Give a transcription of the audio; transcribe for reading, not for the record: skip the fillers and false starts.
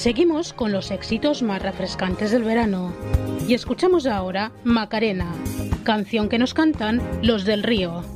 Seguimos con los éxitos más refrescantes del verano y escuchamos ahora Macarena, canción que nos cantan Los del Río.